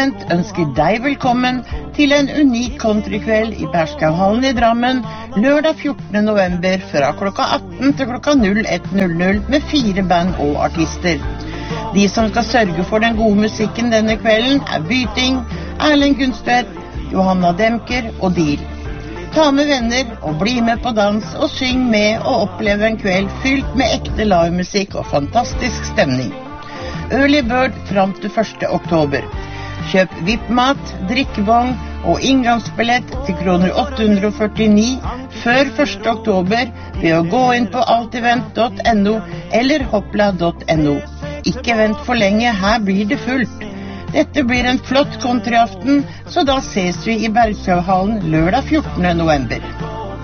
Ønsker deg velkommen til en unik countrykveld i Bergskauhallen i Drammen lørdag 14. november fra klokka 18 til klokka 01:00 med 4 band og artister. De som skal sørge for den gode musikken denne kvelden Byting, Erlend Gunstvedt, Johanna Demker og Deal. Ta med venner og bli med på dans og syng med og oppleve en kveld fylt med ekte livemusikk og fantastisk stemning. Early Bird fram til 1. oktober. Kjøp VIP-mat, drikkevogn og inngangsbillett til kroner 849 før 1. oktober ved å gå inn på altivent.no eller hoppla.no. Ikke vent for lenge, her blir det fullt. Dette blir en flott countryaften, så da ses vi i Bergskauhallen lørdag 14. november.